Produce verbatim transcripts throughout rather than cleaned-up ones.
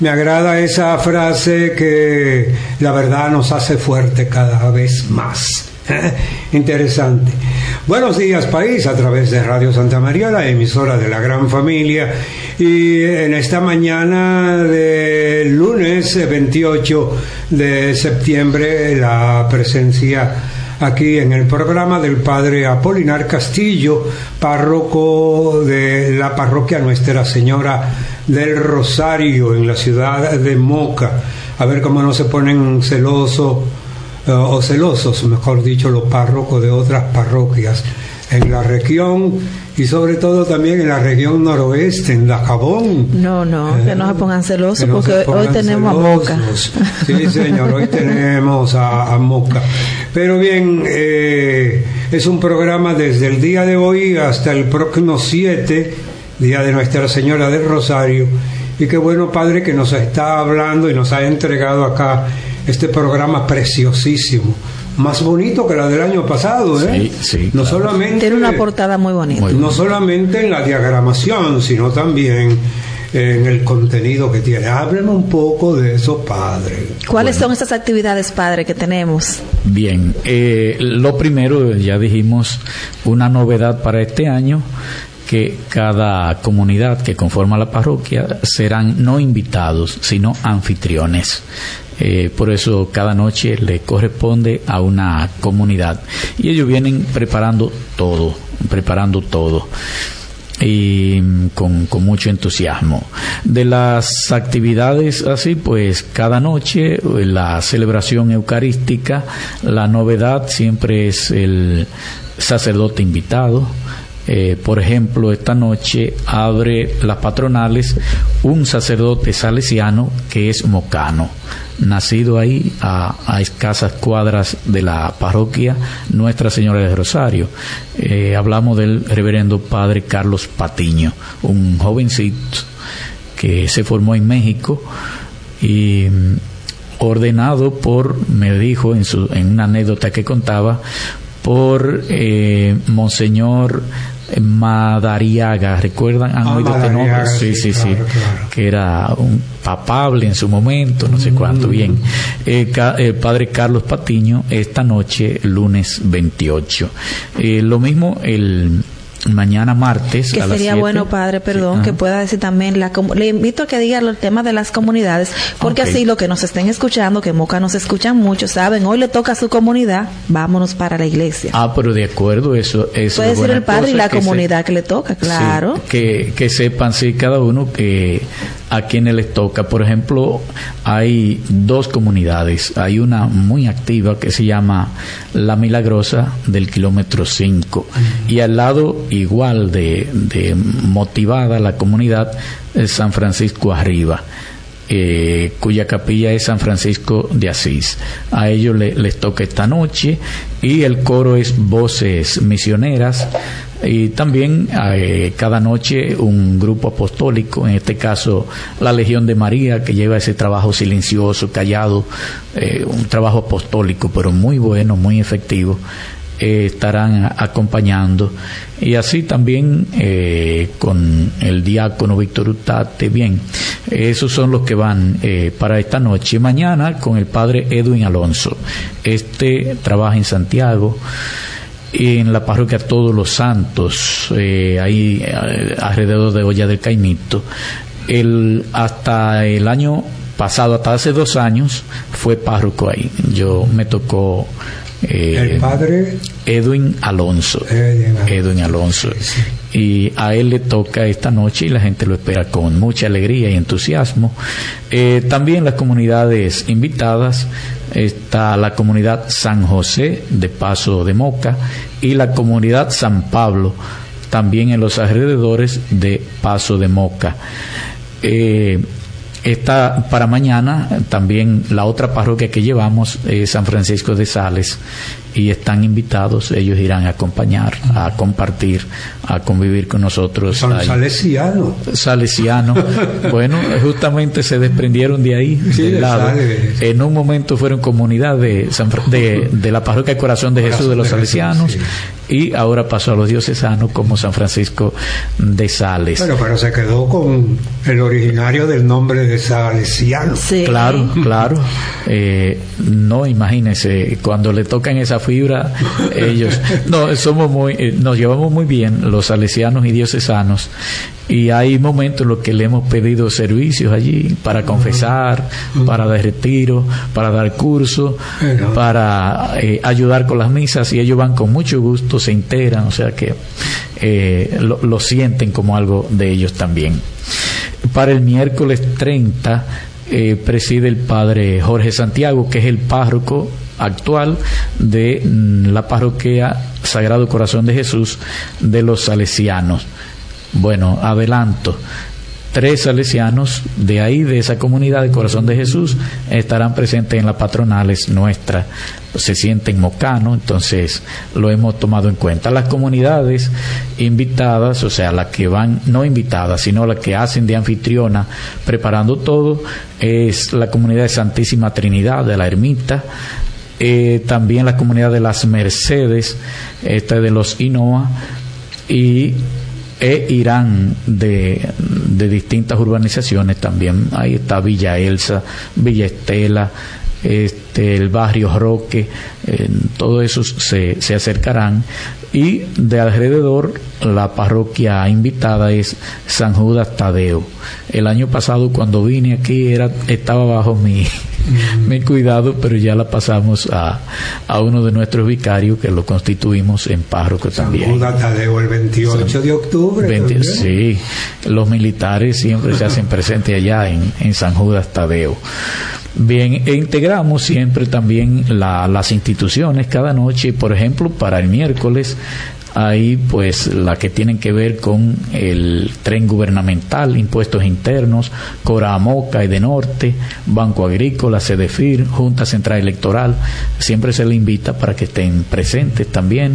Me agrada esa frase que la verdad nos hace fuerte cada vez más. Interesante. Buenos días, país, a través de Radio Santa María, la emisora de la gran familia. Y en esta mañana del lunes veintiocho de septiembre, la presencia aquí en el programa del padre Apolinar Castillo, párroco de la parroquia Nuestra Señora del Rosario en la ciudad de Moca. A ver cómo no se ponen celosos uh, o celosos, mejor dicho, los párrocos de otras parroquias en la región y sobre todo también en la región noroeste, en Dajabón. No, no, eh, que no se pongan celosos no porque pongan hoy tenemos celosos. a Moca. Sí, señor, hoy tenemos a, a Moca. Pero bien, eh, es un programa desde el día de hoy hasta el próximo siete, Día de Nuestra Señora del Rosario. Y qué bueno, Padre, que nos está hablando y nos ha entregado acá este programa preciosísimo. Más bonito que la del año pasado, ¿eh? Sí, sí. No claro. solamente, Tiene una portada muy bonita. Muy no solamente en la diagramación, sino también en el contenido que tiene. Háblenos un poco de eso, Padre. ¿Cuáles Bueno. son estas actividades, Padre, que tenemos? Bien, eh, lo primero, ya dijimos, una novedad para este año, que cada comunidad que conforma la parroquia serán no invitados, sino anfitriones. Eh, por eso cada noche le corresponde a una comunidad. Y ellos vienen preparando todo, preparando todo. Y con, con mucho entusiasmo. De las actividades así, pues cada noche la celebración eucarística, la novedad siempre es el sacerdote invitado. Eh, por ejemplo, esta noche abre las patronales un sacerdote salesiano que es mocano, nacido ahí a, a escasas cuadras de la parroquia Nuestra Señora del Rosario. Eh, hablamos del reverendo padre Carlos Patiño, un jovencito que se formó en México y ordenado por, me dijo en, su, en una anécdota que contaba, por eh, Monseñor Madariaga. ¿Recuerdan? ¿Han ah, oído este nombre? Sí, sí, sí, claro, claro. Que era un papable en su momento, no sé cuánto. Mm. Bien, eh, ca, el padre Carlos Patiño, esta noche, lunes veintiocho. Eh, lo mismo el mañana martes que a las sería siete. Bueno, Padre, perdón, sí, que pueda decir también la comu- le invito a que diga el tema de las comunidades, porque Okay. así los que nos estén escuchando, que Moca nos escuchan mucho, saben, hoy le toca a su comunidad, vámonos para la iglesia. Ah, pero de acuerdo, eso, eso puede es ser buena el padre cosa, y la que comunidad se, que le toca, claro. sí, que, que sepan, sí, cada uno que a quienes les toca. Por ejemplo, hay dos comunidades. Hay una muy activa que se llama La Milagrosa del kilómetro cinco. Uh-huh. Y al lado, igual de, de motivada la comunidad, es San Francisco Arriba. Eh, cuya capilla es San Francisco de Asís. A ellos le, les toca esta noche y el coro es Voces Misioneras y también eh, cada noche un grupo apostólico, en este caso la Legión de María, que lleva ese trabajo silencioso, callado, eh, un trabajo apostólico pero muy bueno, muy efectivo. Eh, estarán a, acompañando y así también eh, con el diácono Víctor Utate. Bien, eh, esos son los que van eh, para esta noche. Mañana con el padre Edwin Alonso. Este trabaja en Santiago, en la parroquia Todos los Santos, eh, ahí eh, alrededor de Olla del Caimito. El, hasta el año pasado, hasta hace dos años, fue párroco ahí. Yo me tocó Eh, el padre Edwin Alonso. Edwin Alonso. Edwin Alonso. Sí. Y a él le toca esta noche y la gente lo espera con mucha alegría y entusiasmo. Eh, también las comunidades invitadas, está la comunidad San José de Paso de Moca y la comunidad San Pablo, también en los alrededores de Paso de Moca. Eh, Está para mañana también la otra parroquia que llevamos, eh, San Francisco de Sales, y están invitados, ellos irán a acompañar, a compartir, a convivir con nosotros. Son salesianos. Salesianos. Bueno, justamente se desprendieron de ahí, sí, del lado. sale. En un momento fueron comunidad de, San, de, de la parroquia Corazón de Jesús de los Salesianos, sí. Y ahora pasó a los diocesanos como San Francisco de Sales. Bueno, pero se quedó con el originario del nombre de Salesiano. Sí. Claro, claro. Eh, no, imagínense, cuando le tocan esa fibra, ellos... No, somos muy... Eh, nos llevamos muy bien los salesianos y diocesanos, y hay momentos en los que le hemos pedido servicios allí para confesar, uh-huh. para dar retiro, para dar curso, uh-huh. para eh, ayudar con las misas, y ellos van con mucho gusto, se integran, o sea que eh, lo, lo sienten como algo de ellos también. Para el miércoles treinta eh, preside el padre Jorge Santiago, que es el párroco actual de mm, la parroquia Sagrado Corazón de Jesús de los Salesianos. Bueno, adelanto, tres salesianos de ahí, de esa comunidad de Corazón de Jesús, estarán presentes en las patronales nuestras. Se sienten mocanos, entonces lo hemos tomado en cuenta. Las comunidades invitadas, o sea, las que van, no invitadas, sino las que hacen de anfitriona, preparando todo, es la comunidad de Santísima Trinidad de la Ermita, eh, también la comunidad de las Mercedes, esta de los Hinoa, y e irán de, de distintas urbanizaciones también. Ahí está Villa Elsa, Villa Estela, este, el barrio Roque, eh, todos esos se, se acercarán. Y de alrededor, la parroquia invitada es San Judas Tadeo. El año pasado, cuando vine aquí, era estaba bajo mi, mm. mi cuidado, pero ya la pasamos a, a uno de nuestros vicarios, que lo constituimos en párroco San también. San Judas Tadeo, el veintiocho San, de octubre. veinte, sí, los militares siempre se hacen presentes allá en, en San Judas Tadeo. Bien, e integramos siempre también la, las instituciones cada noche. Por ejemplo, para el miércoles hay pues la que tienen que ver con el tren gubernamental, impuestos internos, Coramoca y de Norte, Banco Agrícola, Cedefir, Junta Central Electoral. Siempre se le invita para que estén presentes también,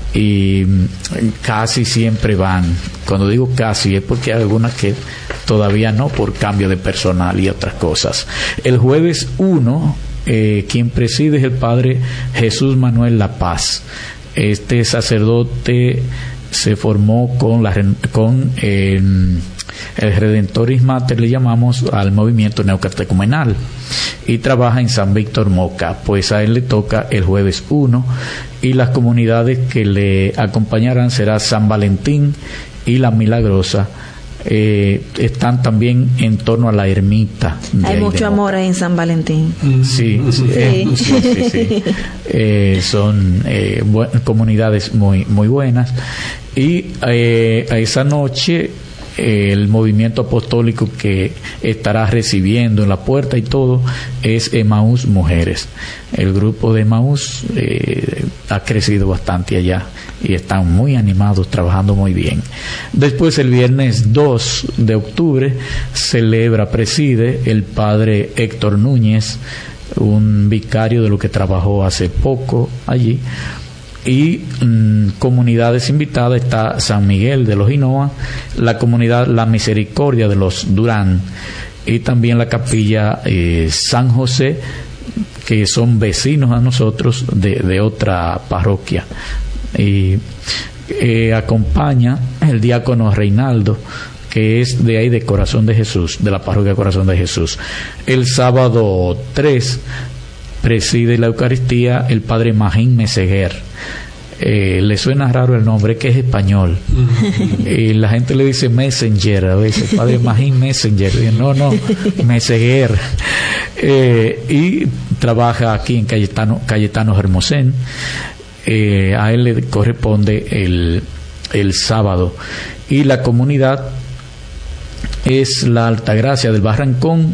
y casi siempre van. Cuando digo casi es porque hay algunas que todavía no, por cambio de personal y otras cosas. El jueves uno, eh, quien preside es el padre Jesús Manuel La Paz. Este sacerdote se formó con la con eh, el Redentoris Mater, le llamamos al movimiento neocatecumenal, y trabaja en San Víctor Moca. Pues a él le toca el jueves uno, y las comunidades que le acompañarán será San Valentín y La Milagrosa. Eh, están también en torno a la ermita. Hay mucho amor ahí en San Valentín. Sí, sí, sí. Eh, sí, sí, sí. Eh, son eh, bu- comunidades muy, muy buenas. Y eh, a esa noche eh, el movimiento apostólico que estará recibiendo en la puerta y todo es Emaús Mujeres. El grupo de Emaús eh, ha crecido bastante allá y están muy animados, trabajando muy bien. Después, el viernes dos de octubre, celebra, preside el padre Héctor Núñez, un vicario de lo que trabajó hace poco allí. Y mmm, comunidades invitadas está San Miguel de los Hinoa, la comunidad La Misericordia de los Durán, y también la capilla eh, San José, que son vecinos a nosotros de, de otra parroquia. Y eh, acompaña el diácono Reinaldo, que es de ahí, de Corazón de Jesús, de la parroquia Corazón de Jesús. El sábado tres preside la Eucaristía el padre Magín Meseguer. Eh, le suena raro el nombre, que es español, y la gente le dice Messenger a veces, padre Magín Messenger. No, no, Meseguer. Eh, y trabaja aquí en Cayetano, Cayetano Hermosén. Eh, a él le corresponde el, el sábado. Y la comunidad es la Altagracia del Barrancón,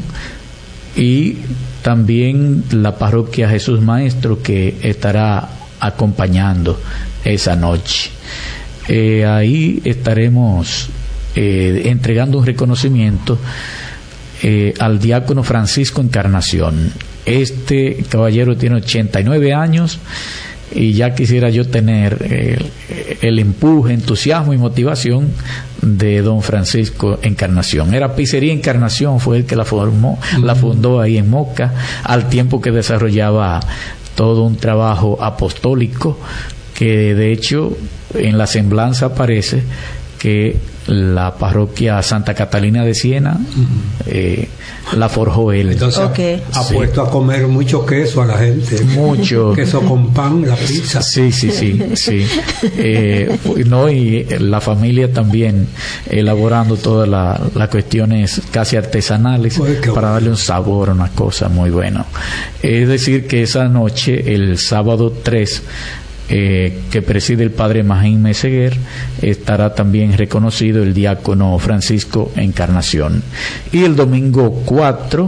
y también la parroquia Jesús Maestro, que estará acompañando esa noche. Eh, ahí estaremos eh, entregando un reconocimiento eh, al diácono Francisco Encarnación. Este caballero tiene ochenta y nueve años y ya quisiera yo tener el, el empuje, entusiasmo y motivación de don Francisco Encarnación. Era Pizzería Encarnación, fue el que la formó, uh-huh. la fundó ahí en Moca, al tiempo que desarrollaba todo un trabajo apostólico, que de hecho en la semblanza aparece que la parroquia Santa Catalina de Siena uh-huh. eh, la forjó él. Entonces okay. ha, ha sí. puesto a comer mucho queso a la gente. Mucho. Queso con pan, la pizza. Sí, sí, sí, sí. Eh, no, y la familia también elaborando todas la, las cuestiones casi artesanales pues para bueno. darle un sabor a una cosa muy buena. Es decir, que esa noche, el sábado tres, Eh, que preside el padre Magín Meseguer, estará también reconocido el diácono Francisco Encarnación. Y el domingo cuatro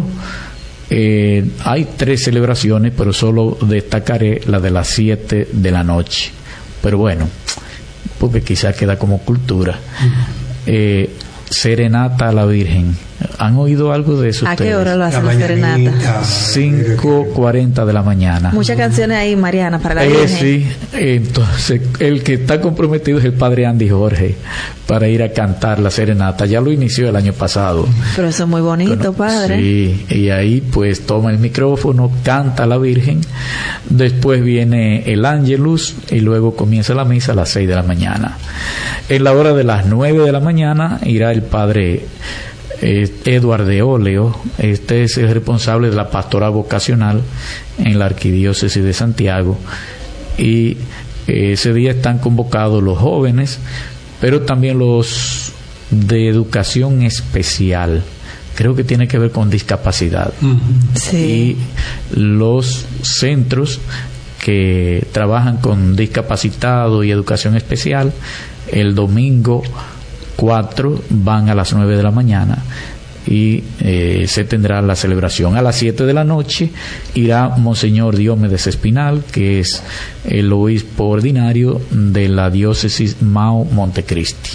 eh, hay tres celebraciones, pero solo destacaré la de las siete de la noche. Pero bueno, porque quizás queda como cultura. Eh, Serenata a la Virgen. ¿Han oído algo de eso ¿A ustedes? qué hora lo hacen la serenata? cinco cuarenta de la mañana. Muchas canciones ahí, Mariana, para la eh, Virgen. Sí, entonces el que está comprometido es el padre Andy Jorge para ir a cantar la serenata. Ya lo inició el año pasado. Pero eso es muy bonito, bueno, padre. Sí, y ahí pues toma el micrófono, canta a la Virgen, después viene el Ángelus y luego comienza la misa a las seis de la mañana. En la hora de las nueve de la mañana irá el padre Eh, Edward de Óleo. Este es el responsable de la pastoral vocacional en la arquidiócesis de Santiago, y eh, ese día están convocados los jóvenes, pero también los de educación especial, creo que tiene que ver con discapacidad, uh-huh. sí. y los centros que trabajan con discapacitados y educación especial. El domingo cuatro van a las nueve de la mañana y eh, se tendrá la celebración. A las siete de la noche irá Monseñor Diomedes Espinal, que es el obispo ordinario de la diócesis Mao Montecristi.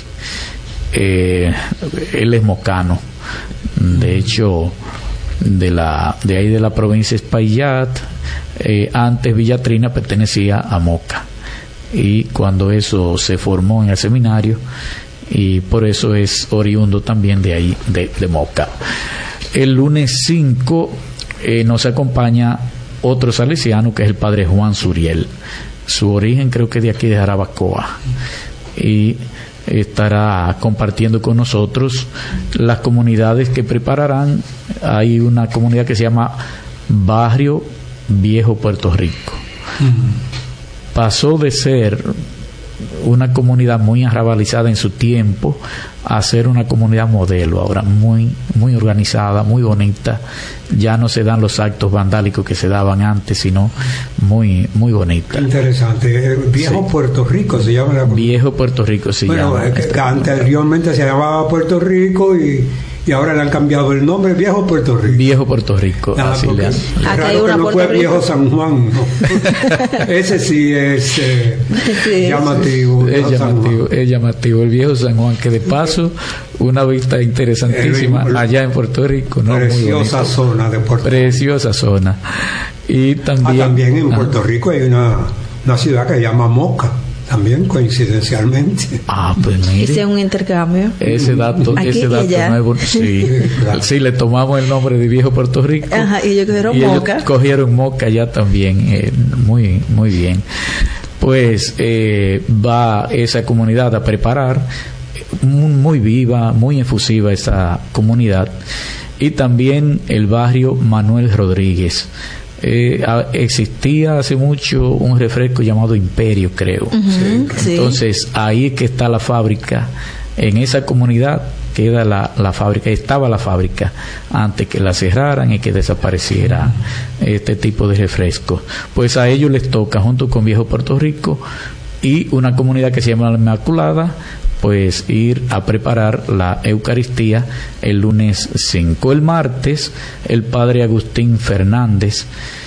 Eh, él es mocano, de hecho de la de ahí de la provincia de Espaillat. Eh, antes Villatrina pertenecía a Moca, y cuando eso se formó en el seminario, y por eso es oriundo también de ahí, de, de Moca. El lunes cinco eh, nos acompaña otro salesiano, que es el padre Juan Suriel. Su origen creo que de aquí de Jarabacoa, y estará compartiendo con nosotros las comunidades que prepararán. Hay una comunidad que se llama Barrio Viejo Puerto Rico. Uh-huh. Pasó de ser una comunidad muy arrabalizada en su tiempo a ser una comunidad modelo ahora, muy muy organizada, muy bonita. Ya no se dan los actos vandálicos que se daban antes, sino muy muy bonita. Interesante. Viejo sí. Puerto Rico se llama la comunidad. Viejo Puerto Rico se bueno, llama. Es que anteriormente se llamaba Puerto Rico y y ahora le han cambiado el nombre, Viejo Puerto Rico. Viejo Puerto Rico, ah, así le han. Raro que no fue Viejo San Juan, no. Ese sí es eh, sí, llamativo. Es llamativo, es llamativo el Viejo San Juan, que de paso una vista interesantísima el, el, allá en Puerto Rico, ¿no? Preciosa zona de Puerto Rico. Preciosa zona. Y también, ah, también en Puerto ah, Rico hay una, una ciudad que se llama Moca. También coincidencialmente. Ah, pues mire. Hice un intercambio. Ese dato, Aquí ese dato nuevo. Sí, claro. Sí, le tomamos el nombre de Viejo Puerto Rico. Ajá, y ellos cogieron y Moca. Ellos cogieron Moca ya también. Eh, muy, muy bien. Pues eh, va esa comunidad a preparar, muy, muy viva, muy efusiva esa comunidad. Y también el barrio Manuel Rodríguez. Eh, existía hace mucho un refresco llamado Imperio, creo. Uh-huh, sí. Entonces ahí es que está la fábrica. En esa comunidad queda la, la fábrica, estaba la fábrica antes que la cerraran y que desapareciera uh-huh. este tipo de refrescos. Pues a ellos les toca, junto con Viejo Puerto Rico y una comunidad que se llama La Inmaculada, pues ir a preparar la Eucaristía el lunes cinco. El martes, el padre Agustín Fernández,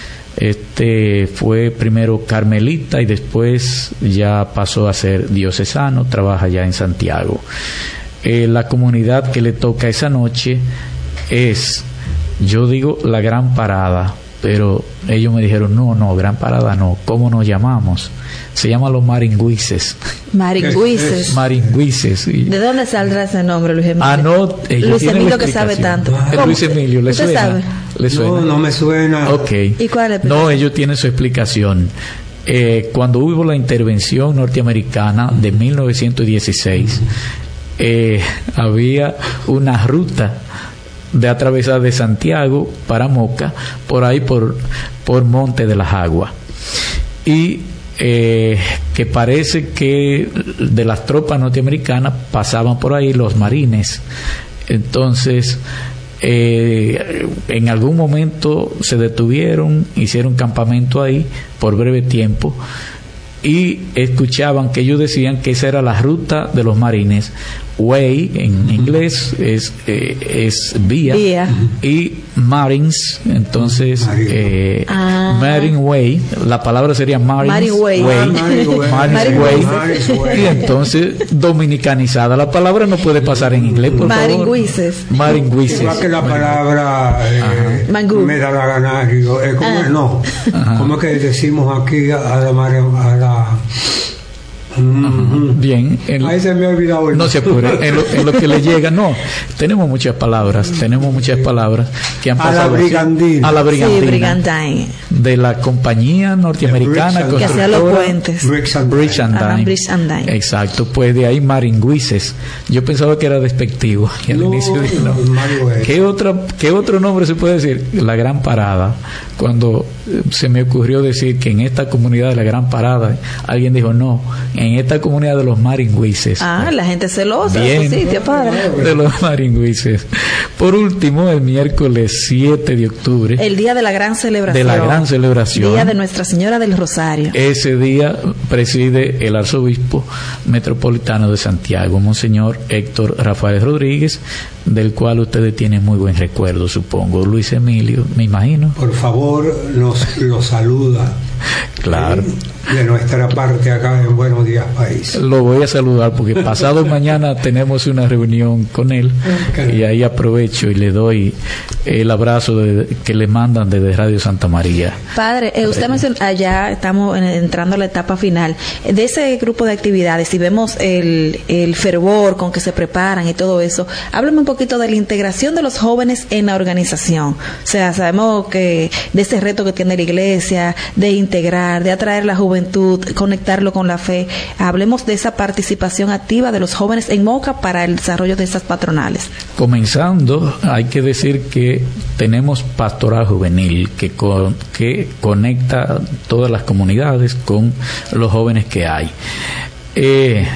este fue primero carmelita y después ya pasó a ser diocesano, trabaja ya en Santiago. Eh, la comunidad que le toca esa noche es, yo digo, la Gran Parada, pero ellos me dijeron, no, no, Gran Parada no, ¿cómo nos llamamos? Se llaman los Maringüises. Maringüises. Maringüises. Y... ¿De dónde saldrá ese nombre, Luis Emilio? Ah, no, Luis Emilio que sabe tanto. El Luis Emilio, ¿le ¿Usted suena? sabe? ¿Le suena? No, no me suena. Ok. ¿Y cuál es? No, ellos tienen su explicación. Eh, cuando hubo la intervención norteamericana de mil novecientos dieciséis, eh, había una ruta de atravesar de Santiago para Moca, por ahí por, por Monte de las Aguas. Y eh, que parece que de las tropas norteamericanas pasaban por ahí los marines. Entonces, eh, en algún momento se detuvieron, hicieron campamento ahí por breve tiempo, y escuchaban que ellos decían que esa era la ruta de los marines. Way en inglés es eh, es vía, vía y Marines, entonces eh, ah. Marine Way, la palabra sería Marines Marine Way, Way. Marine Way. Marine Way. Way. Y entonces dominicanizada la palabra no puede pasar en inglés, por Maringüises. favor. Maringüises. Igual que la palabra eh, me da la ganario, eh, ¿cómo ah. no? Ajá. ¿Cómo es que decimos aquí a la mar, a la Uh-huh. Bien, en, ahí se me ha olvidado el no se apure, en lo, en lo que le llega, no, tenemos muchas palabras, tenemos muchas palabras que han pasado a la brigandina, a la brigandina, sí, brigandine, de la compañía norteamericana que hacía los puentes, Bridge and Dine, ah, Bridge and Dine. Exacto, pues de ahí maringüises. Yo pensaba que era despectivo y al no, inicio dije, no. no ¿Qué otra, qué otro nombre se puede decir? La Gran Parada. Cuando se me ocurrió decir que en esta comunidad de la Gran Parada, alguien dijo no, en esta comunidad de los maringüises. Ah, la gente celosa Bien, de su sitio, padre. De los maringüises. Por último, el miércoles siete de octubre, el día de la gran celebración. De la gran celebración. Día de Nuestra Señora del Rosario. Ese día preside el arzobispo metropolitano de Santiago, Monseñor Héctor Rafael Rodríguez, del cual ustedes tienen muy buen recuerdo, supongo. Luis Emilio, me imagino. Por favor, nos lo saluda. Claro. De nuestra parte acá en Buenos Días País. Lo voy a saludar porque pasado mañana tenemos una reunión con él y ahí aprovecho y le doy el abrazo de, que le mandan desde Radio Santa María. Padre, eh, usted mencionó, allá estamos en, entrando a la etapa final de ese grupo de actividades y vemos el, el fervor con que se preparan y todo eso. Háblame un poquito de la integración de los jóvenes en la organización. O sea, sabemos que de ese reto que tiene la iglesia, de integrar, de atraer la juventud, conectarlo con la fe. Hablemos de esa participación activa de los jóvenes en Moca para el desarrollo de estas patronales. Comenzando, hay que decir que tenemos pastoral juvenil que, con, que conecta todas las comunidades con los jóvenes que hay. Eh,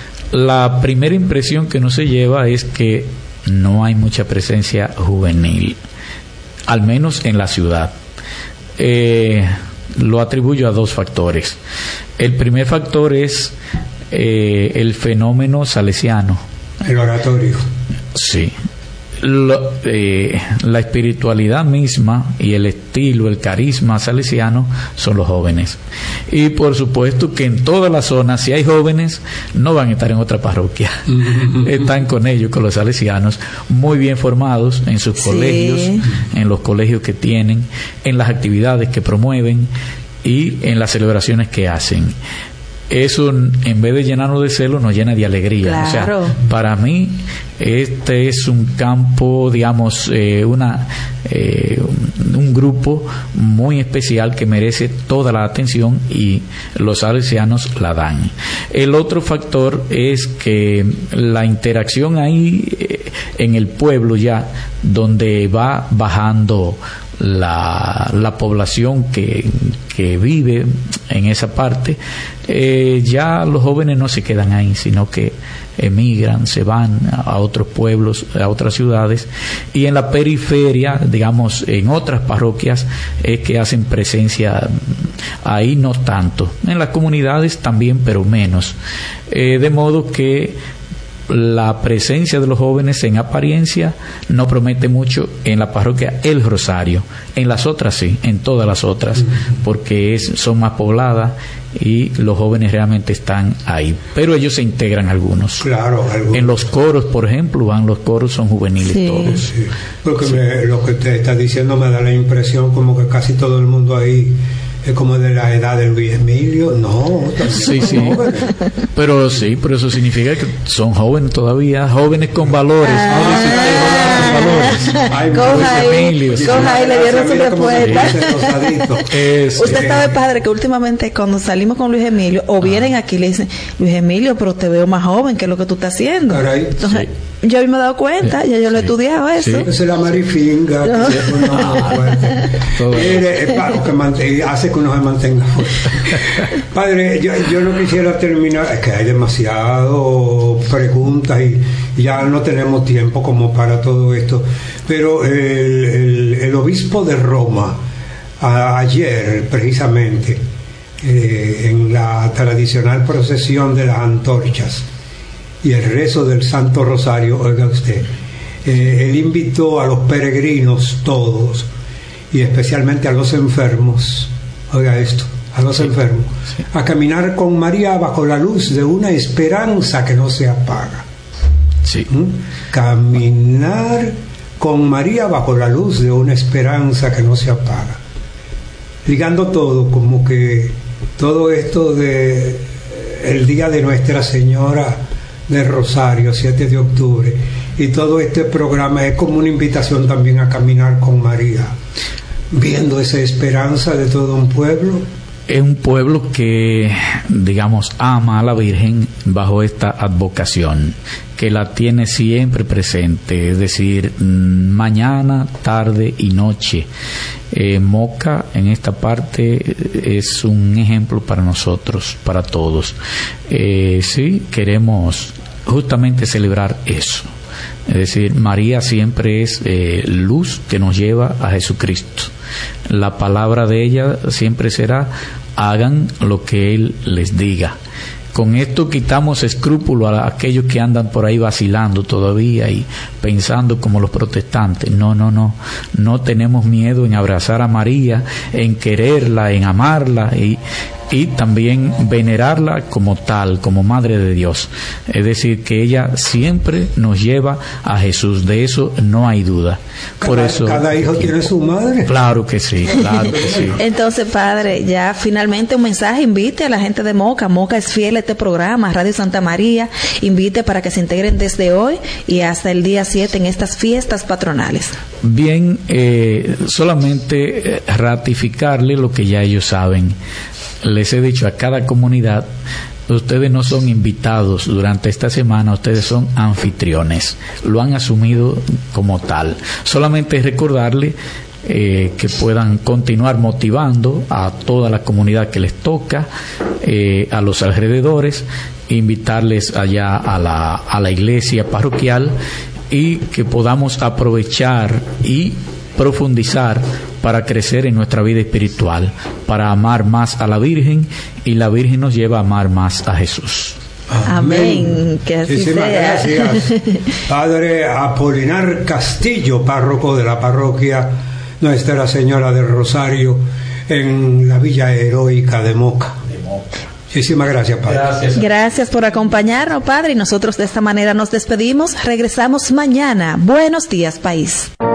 la primera impresión que uno se lleva es que no hay mucha presencia juvenil, al menos en la ciudad. Eh, lo atribuyo a dos factores. El primer factor es eh, el fenómeno salesiano. El oratorio. Sí. Lo, eh, la espiritualidad misma y el estilo, el carisma salesiano son los jóvenes. Y por supuesto que en toda la zona, si hay jóvenes, no van a estar en otra parroquia. Están con ellos, con los salesianos, muy bien formados en sus sí. colegios, en los colegios que tienen, en las actividades que promueven y en las celebraciones que hacen. Eso, en vez de llenarnos de celo, nos llena de alegría. Claro. O sea, para mí este es un campo, digamos, eh, una eh, un grupo muy especial que merece toda la atención y los salesianos la dan. El otro factor es que la interacción ahí eh, en el pueblo ya, donde va bajando la, la población que, que vive en esa parte, eh, ya los jóvenes no se quedan ahí, sino que emigran, se van a otros pueblos, a otras ciudades, y en la periferia, digamos, en otras parroquias, es que hacen presencia ahí, no tanto. En las comunidades también, pero menos. Eh, de modo que la presencia de los jóvenes en apariencia no promete mucho en la parroquia El Rosario. En las otras sí, en todas las otras, porque es, son más pobladas y los jóvenes realmente están ahí. Pero ellos se integran algunos. Claro, algunos. En los coros, por ejemplo, van los coros, son juveniles sí. todos. Sí, porque Sí. me, lo que usted está diciendo me da la impresión como que casi todo el mundo ahí es como de la edad de Luis Emilio. No, también Sí, son sí. jóvenes. Pero sí, pero eso significa que son jóvenes todavía, jóvenes con valores. Ah. No dice usted jóvenes con valores. Ay, Coja Luis ahí, Emilio, sí. coja ahí, le dieron su Mira cómo se respuesta. dice rosadito. Es- Usted eh, sabe, padre, que últimamente cuando salimos con Luis Emilio o vienen aquí le dicen, Luis Emilio, pero te veo más joven que lo que tú estás haciendo. Caray. Entonces, yo me he dado cuenta, ya yo lo he Sí. estudiado eso. Sí. Esa es la marifinga. No. Que se pone uno fuerte. Todo. Mire, es para que mante- hace que uno se mantenga fuerte. Padre, yo, yo no quisiera terminar, es que hay demasiado preguntas y, y ya no tenemos tiempo como para todo esto, pero el, el, el obispo de Roma, a- ayer precisamente, eh, en la tradicional procesión de las antorchas y el rezo del Santo Rosario, oiga usted, eh, él invitó a los peregrinos todos y especialmente a los enfermos, oiga esto, a los Sí, enfermos, sí. a caminar con María bajo la luz de una esperanza que no se apaga. Sí. ¿Mm? Caminar con María bajo la luz de una esperanza que no se apaga. Ligando todo, como que todo esto de el día de Nuestra Señora del Rosario, siete de octubre, y todo este programa es como una invitación también a caminar con María, viendo esa esperanza de todo un pueblo. Es un pueblo que, digamos, ama a la Virgen bajo esta advocación, que la tiene siempre presente, es decir, mañana, tarde y noche. Eh, Moca, en esta parte, es un ejemplo para nosotros, para todos. Eh, sí, queremos justamente celebrar eso. Es decir, María siempre es eh, luz que nos lleva a Jesucristo. La palabra de ella siempre será: hagan lo que Él les diga. Con esto quitamos escrúpulo a aquellos que andan por ahí vacilando todavía y pensando como los protestantes. No, no, no. No tenemos miedo en abrazar a María, en quererla, en amarla y, y también venerarla como tal, como Madre de Dios. Es decir, que ella siempre nos lleva a Jesús. De eso no hay duda. Por Cada, eso, cada hijo tiene su madre. claro que sí, claro que sí. Entonces, padre, ya finalmente un mensaje, invite a la gente de Moca. Moca es fiel a este programa, Radio Santa María. Invite para que se integren desde hoy y hasta el día siete en estas fiestas patronales. Bien, eh, solamente eh, ratificarle lo que ya ellos saben. Les he dicho a cada comunidad: ustedes no son invitados durante esta semana, ustedes son anfitriones. Lo han asumido como tal. Solamente recordarle eh, que puedan continuar motivando a toda la comunidad que les toca, eh, a los alrededores, invitarles allá a la, a la iglesia parroquial y que podamos aprovechar y profundizar para crecer en nuestra vida espiritual, para amar más a la Virgen, y la Virgen nos lleva a amar más a Jesús. Amén. Que así Muchísimas sea. gracias, Padre Apolinar Castillo, párroco de la parroquia Nuestra Señora del Rosario en la Villa Heroica de Moca. Muchísimas gracias, Padre. Gracias. Gracias por acompañarnos, padre, y nosotros de esta manera nos despedimos. Regresamos mañana. Buenos días, país.